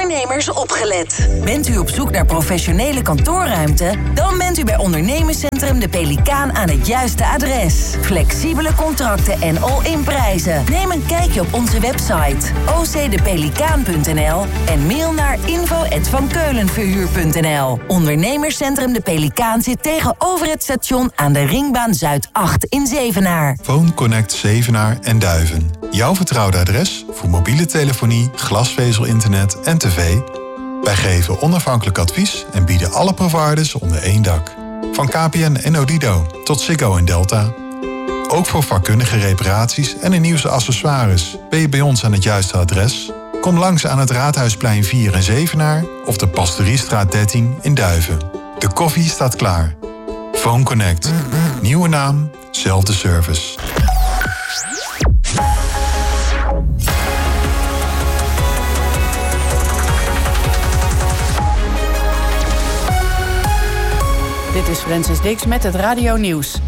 ondernemers opgelet. Bent u op zoek naar professionele kantoorruimte? Dan bent u bij Ondernemerscentrum De Pelikaan aan het juiste adres. Flexibele contracten en all-in prijzen. Neem een kijkje op onze website ocdepelikaan.nl en mail naar info@vankeulenverhuur.nl. Ondernemerscentrum De Pelikaan zit tegenover het station aan de Ringbaan Zuid 8 in Zevenaar. Phone Connect Zevenaar en Duiven. Jouw vertrouwde adres voor mobiele telefonie, glasvezel-internet en tv. Wij geven onafhankelijk advies en bieden alle providers onder één dak. Van KPN en Odido tot Ziggo en Delta. Ook voor vakkundige reparaties en de nieuwste accessoires ben je bij ons aan het juiste adres. Kom langs aan het Raadhuisplein 4 in Zevenaar of de Pastoriestraat 13 in Duiven. De koffie staat klaar. Phone Connect. Nieuwe naam, zelfde service. Dit is Francis Dix met het Radio Nieuws.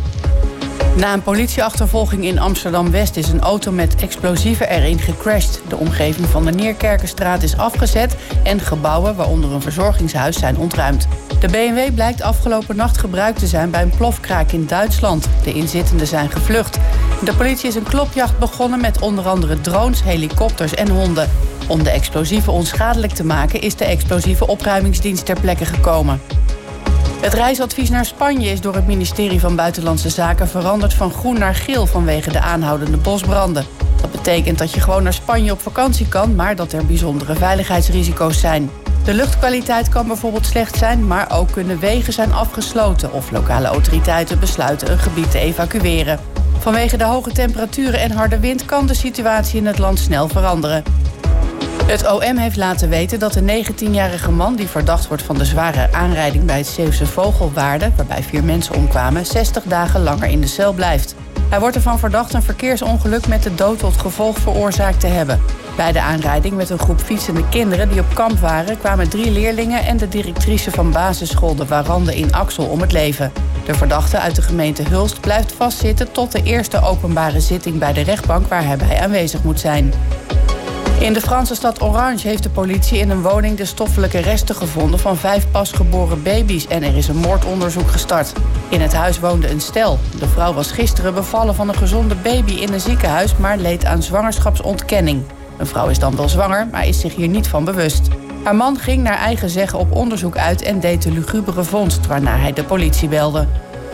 Na een politieachtervolging in Amsterdam-West is een auto met explosieven erin gecrashed. De omgeving van de Neerkerkenstraat is afgezet en gebouwen, waaronder een verzorgingshuis, zijn ontruimd. De BMW blijkt afgelopen nacht gebruikt te zijn bij een plofkraak in Duitsland. De inzittenden zijn gevlucht. De politie is een klopjacht begonnen met onder andere drones, helikopters en honden. Om de explosieven onschadelijk te maken is de explosieve opruimingsdienst ter plekke gekomen. Het reisadvies naar Spanje is door het ministerie van Buitenlandse Zaken veranderd van groen naar geel vanwege de aanhoudende bosbranden. Dat betekent dat je gewoon naar Spanje op vakantie kan, maar dat er bijzondere veiligheidsrisico's zijn. De luchtkwaliteit kan bijvoorbeeld slecht zijn, maar ook kunnen wegen zijn afgesloten of lokale autoriteiten besluiten een gebied te evacueren. Vanwege de hoge temperaturen en harde wind kan de situatie in het land snel veranderen. Het OM heeft laten weten dat de 19-jarige man die verdacht wordt van de zware aanrijding bij het Zeeuwse Vogelwaarde, waarbij 4 mensen omkwamen, 60 dagen langer in de cel blijft. Hij wordt ervan verdacht een verkeersongeluk met de dood tot gevolg veroorzaakt te hebben. Bij de aanrijding met een groep fietsende kinderen die op kamp waren, kwamen 3 leerlingen en de directrice van basisschool De Warande in Axel om het leven. De verdachte uit de gemeente Hulst blijft vastzitten tot de eerste openbare zitting bij de rechtbank waar hij bij aanwezig moet zijn. In de Franse stad Orange heeft de politie in een woning de stoffelijke resten gevonden van 5 pasgeboren baby's en er is een moordonderzoek gestart. In het huis woonde een stel. De vrouw was gisteren bevallen van een gezonde baby in een ziekenhuis, maar leed aan zwangerschapsontkenning. Een vrouw is dan wel zwanger, maar is zich hier niet van bewust. Haar man ging naar eigen zeggen op onderzoek uit en deed de lugubere vondst, waarna hij de politie belde.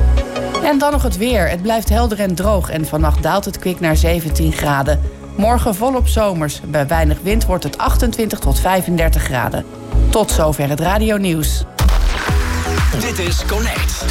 En dan nog het weer. Het blijft helder en droog en vannacht daalt het kwik naar 17 graden. Morgen volop zomers. Bij weinig wind wordt het 28 tot 35 graden. Tot zover het Radio Nieuws. Dit is Connect.